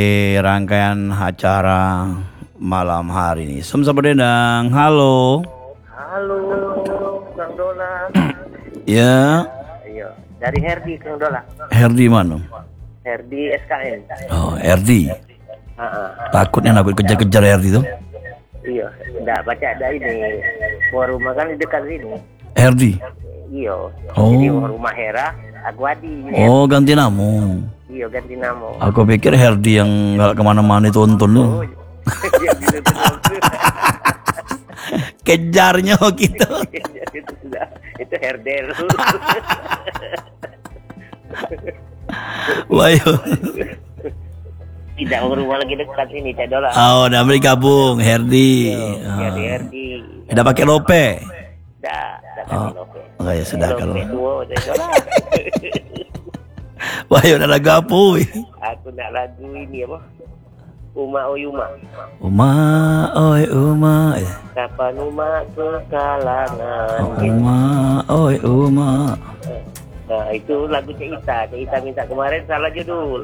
rangkaian acara malam hari ini. Sama-sama Dendang. Halo. Halo, Kang Dola. Ya. Iya, dari Herdi, Kang Dola. Herdi mana? Herdi SKN. Oh, Herdi. Takutnya aku kejar-kejar Herdi tuh. Iya, enggak baca ada ini. Rumah kan di dekat sini. Herdi. Iya. Oh. Jadi rumah Hera, Agwadi. Oh, ganti nama. Iya, ganti nama. Aku pikir Herdi yang nggak kemana-mana itu tonton tuh. Oh, iya, gitu. Kejarnya gitu. Itu sudah, itu Herdel. Wah, Tidak rumah lagi dekat ini, Cak Dola. oh, udah bergabung Herdi. Iya, di Herdi. Udah pakai lope. Dah Oh, lope. oh ya sudah kalau. Lope tua, Cak Dola. Wah, ya udah lagu apa? Aku nak lagu ini apa? Uma Oyuma. Uma, oi Uma. Kapan Uma kekalangan. Uma, oi Uma. Nah itu lagu Cik Ita. Cik Ita minta kemarin salah judul.